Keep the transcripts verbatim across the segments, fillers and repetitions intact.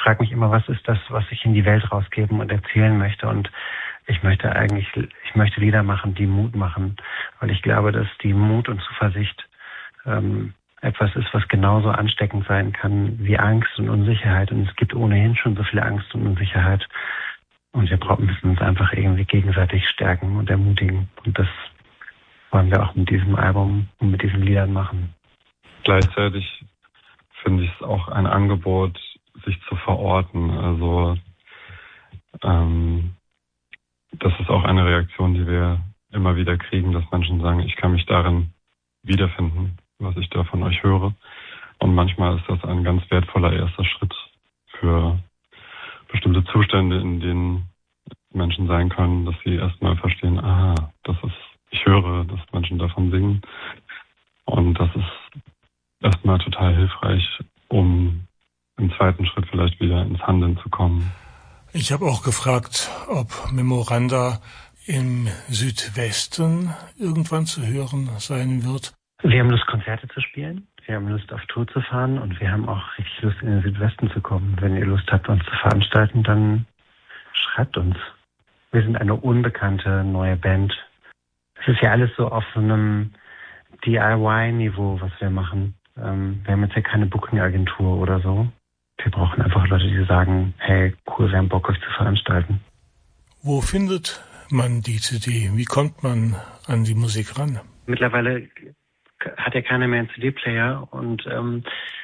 frage mich immer, was ist das, was ich in die Welt rausgeben und erzählen möchte. Und ich möchte eigentlich, ich möchte Lieder machen, die Mut machen, weil ich glaube, dass die Mut und Zuversicht ähm, etwas ist, was genauso ansteckend sein kann wie Angst und Unsicherheit. Und es gibt ohnehin schon so viel Angst und Unsicherheit. Und wir brauchen, müssen uns einfach irgendwie gegenseitig stärken und ermutigen. Und das wollen wir auch mit diesem Album und mit diesen Liedern machen. Gleichzeitig finde ich es auch ein Angebot, sich zu verorten. Also ähm, das ist auch eine Reaktion, die wir immer wieder kriegen, dass Menschen sagen, ich kann mich darin wiederfinden, was ich da von euch höre. Und manchmal ist das ein ganz wertvoller erster Schritt für bestimmte Zustände, in denen Menschen sein können, dass sie erstmal verstehen, aha, das ist, ich höre, dass Menschen davon singen. Und das ist erstmal total hilfreich, um im zweiten Schritt vielleicht wieder ins Handeln zu kommen. Ich habe auch gefragt, ob Memoranda im Südwesten irgendwann zu hören sein wird. Wir haben Lust, Konzerte zu spielen. Wir haben Lust, auf Tour zu fahren. Und wir haben auch richtig Lust, in den Südwesten zu kommen. Wenn ihr Lust habt, uns zu veranstalten, dann schreibt uns. Wir sind eine unbekannte neue Band. Es ist ja alles so auf so einem D I Y-Niveau, was wir machen. Ähm, wir haben jetzt ja keine Booking-Agentur oder so. Wir brauchen einfach Leute, die sagen, hey, cool, wir haben Bock, euch zu veranstalten. Wo findet man die C D? Wie kommt man an die Musik ran? Mittlerweile hat ja keiner mehr einen C D-Player und ähm,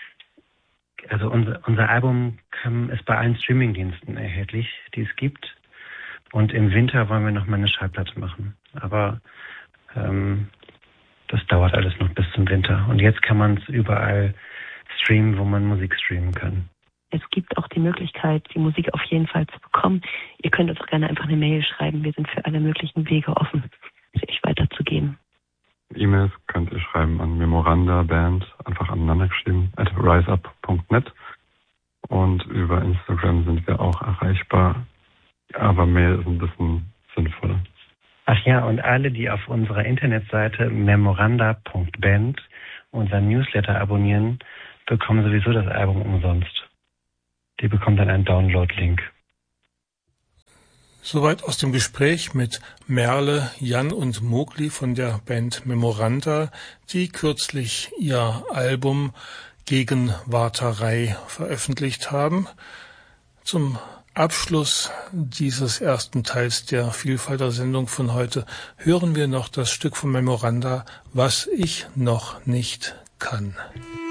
also unser, unser Album ist bei allen Streamingdiensten erhältlich, die es gibt. Und im Winter wollen wir noch mal eine Schallplatte machen. Aber ähm, das dauert alles noch bis zum Winter. Und jetzt kann man es überall streamen, wo man Musik streamen kann. Es gibt auch die Möglichkeit, die Musik auf jeden Fall zu bekommen. Ihr könnt uns auch gerne einfach eine Mail schreiben. Wir sind für alle möglichen Wege offen, sie euch weiterzugeben. E-Mails könnt ihr schreiben an memorandaband, einfach aneinander geschrieben, at riseup punkt net. Und über Instagram sind wir auch erreichbar. Aber Mail ist ein bisschen sinnvoller. Ach ja, und alle, die auf unserer Internetseite memoranda punkt band unseren Newsletter abonnieren, bekommen sowieso das Album umsonst. Die bekommen dann einen Download-Link. Soweit aus dem Gespräch mit Merle, Jan und Mogli von der Band Memoranda, die kürzlich ihr Album Gegenwarterei veröffentlicht haben. Zum Abschluss dieses ersten Teils der Vielfalter-Sendung von heute hören wir noch das Stück von Memoranda, Was ich noch nicht kann.